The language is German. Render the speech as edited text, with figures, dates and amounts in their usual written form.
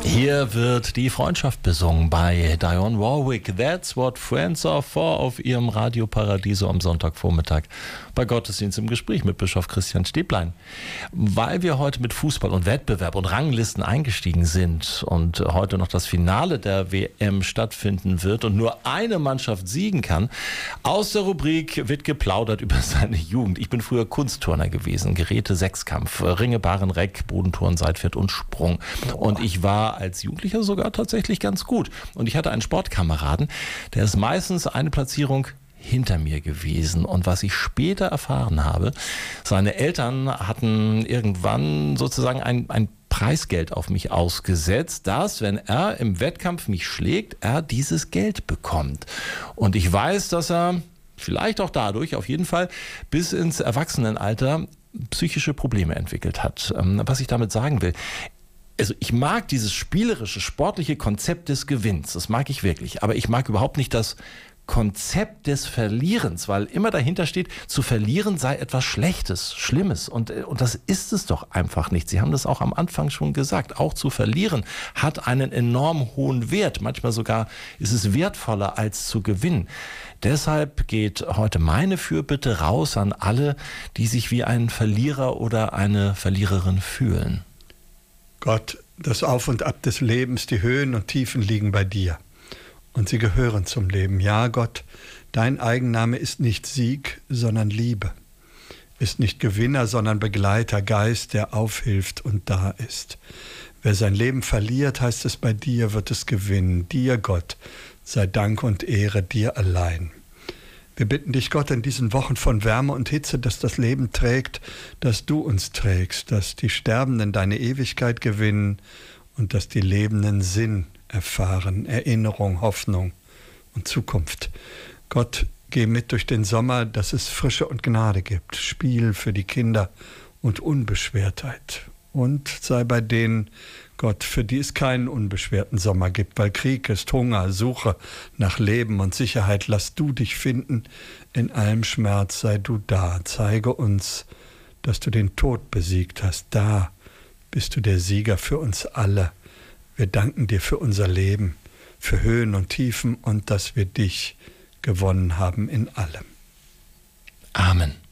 Hier wird die Freundschaft besungen bei Dionne Warwick. That's what friends are for auf ihrem Radio Paradiso am Sonntagvormittag bei Gottesdienst im Gespräch mit Bischof Christian Stäblein. Weil wir heute mit Fußball und Wettbewerb und Ranglisten eingestiegen sind und heute noch das Finale der WM stattfinden wird und nur eine Mannschaft siegen kann, aus der Rubrik wird geplaudert über seine Jugend. Ich bin früher Kunstturner gewesen, Geräte, Sechskampf, Ringe, Barren, Reck, Bodenturnen, Seitpferd und Sprung. Und ich war als Jugendlicher sogar tatsächlich ganz gut. Und ich hatte einen Sportkameraden, der ist meistens eine Platzierung hinter mir gewesen. Und was ich später erfahren habe, seine Eltern hatten irgendwann sozusagen ein Preisgeld auf mich ausgesetzt, dass, wenn er im Wettkampf mich schlägt, er dieses Geld bekommt. Und ich weiß, dass er vielleicht auch dadurch auf jeden Fall bis ins Erwachsenenalter psychische Probleme entwickelt hat. Was ich damit sagen will: Also ich mag dieses spielerische, sportliche Konzept des Gewinns, das mag ich wirklich, aber ich mag überhaupt nicht das Konzept des Verlierens, weil immer dahinter steht, zu verlieren sei etwas Schlechtes, Schlimmes, und das ist es doch einfach nicht. Sie haben das auch am Anfang schon gesagt, auch zu verlieren hat einen enorm hohen Wert, manchmal sogar ist es wertvoller als zu gewinnen. Deshalb geht heute meine Fürbitte raus an alle, die sich wie ein Verlierer oder eine Verliererin fühlen. Gott, das Auf und Ab des Lebens, die Höhen und Tiefen liegen bei dir. Und sie gehören zum Leben. Ja, Gott, dein Eigenname ist nicht Sieg, sondern Liebe. Ist nicht Gewinner, sondern Begleiter, Geist, der aufhilft und da ist. Wer sein Leben verliert, heißt es, bei dir wird es gewinnen. Dir, Gott, sei Dank und Ehre, dir allein. Wir bitten dich, Gott, in diesen Wochen von Wärme und Hitze, dass das Leben trägt, dass du uns trägst, dass die Sterbenden deine Ewigkeit gewinnen und dass die Lebenden Sinn erfahren, Erinnerung, Hoffnung und Zukunft. Gott, geh mit durch den Sommer, dass es Frische und Gnade gibt, Spiel für die Kinder und Unbeschwertheit. Und sei bei denen, Gott, für die es keinen unbeschwerten Sommer gibt, weil Krieg ist, Hunger, Suche nach Leben und Sicherheit. Lass du dich finden, in allem Schmerz sei du da. Zeige uns, dass du den Tod besiegt hast. Da bist du der Sieger für uns alle. Wir danken dir für unser Leben, für Höhen und Tiefen und dass wir dich gewonnen haben in allem. Amen.